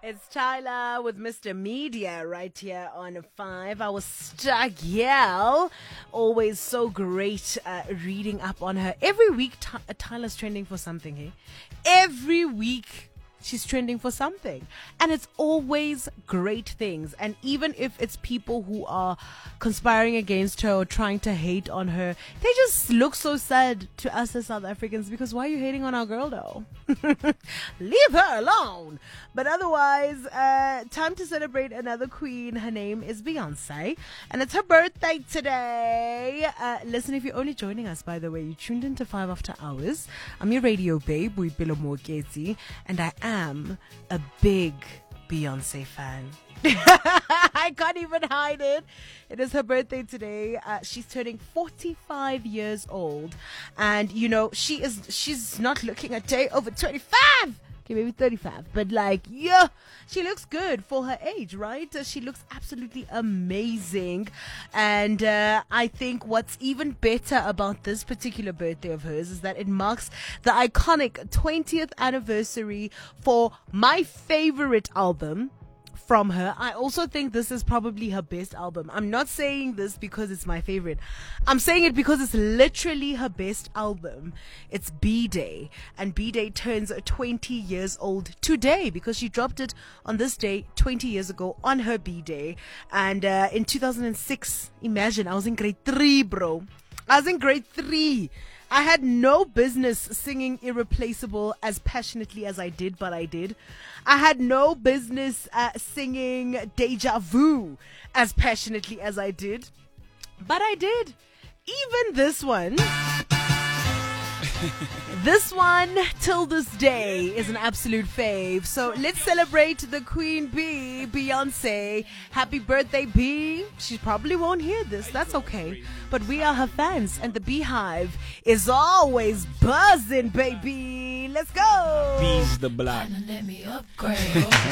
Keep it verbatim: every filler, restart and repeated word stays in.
It's Tyler with Mister Media right here on five. Our star gal, always so great uh, reading up on her. Every week, Ty- Tyler's trending for something, hey? Every week. She's trending for something. And it's always great things. And even if it's people who are conspiring against her or trying to hate on her, they just look so sad to us as South Africans because why are you hating on our girl though? Leave her alone. But otherwise, uh, time to celebrate another queen. Her name is Beyonce. And it's her birthday today. Uh, listen, if you're only joining us, by the way, you tuned into five After Hours. I'm your radio babe, Boipelo Moketsi, and I am am a big Beyonce fan. I can't even hide it. It is her birthday today. Uh, she's turning forty-five years old, and you know she is. She's not looking a day over twenty-five. Okay, maybe thirty-five, but like, yeah, she looks good for her age, right? Uh, she looks absolutely amazing. And uh, I think what's even better about this particular birthday of hers is that it marks the iconic twentieth anniversary for my favorite album from her. I also think this is probably her best album. I'm not saying this because it's my favorite. I'm saying it because it's literally her best album. It's B-Day. And B-Day turns twenty years old today because she dropped it on this day twenty years ago on her B-Day. And uh, in two thousand six, imagine, I was in grade three, bro. I was in grade three. I had no business singing Irreplaceable as passionately as I did, but I did. I had no business uh, singing Deja Vu as passionately as I did, but I did. Even this one, this one till this day is an absolute fave. So let's celebrate the Queen Bee, Beyonce. Happy birthday, B. She probably won't hear this. That's okay. But we are her fans, and the Beehive is always buzzing, baby. Let's go. Bees the block. Let me upgrade.